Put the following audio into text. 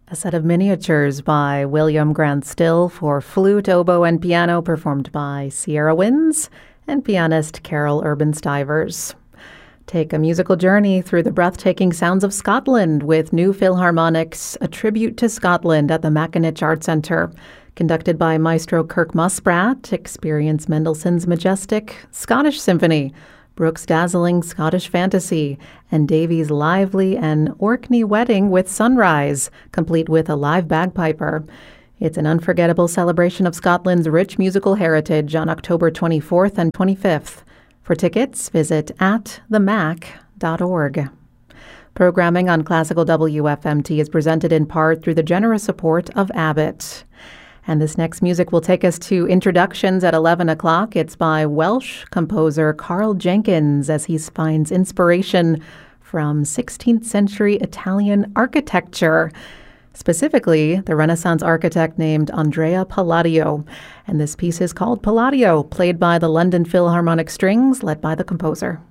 A set of miniatures by William Grant Still for flute, oboe, and piano, performed by Sierra Winds and pianist Carol Urban Stivers. Take a musical journey through the breathtaking sounds of Scotland with New Philharmonics, a tribute to Scotland at the Mackinac Art Centre. Conducted by Maestro Kirk Muspratt, experience Mendelssohn's majestic Scottish Symphony, Brooks' dazzling Scottish Fantasy, and Davies' lively and Orkney Wedding with Sunrise, complete with a live bagpiper. It's an unforgettable celebration of Scotland's rich musical heritage on October 24th and 25th. For tickets, visit atthemac.org. Programming on Classical WFMT is presented in part through the generous support of Abbott. And this next music will take us to Introductions at 11 o'clock. It's by Welsh composer Carl Jenkins as he finds inspiration from 16th century Italian architecture, specifically the Renaissance architect named Andrea Palladio. And this piece is called Palladio, played by the London Philharmonic Strings, led by the composer.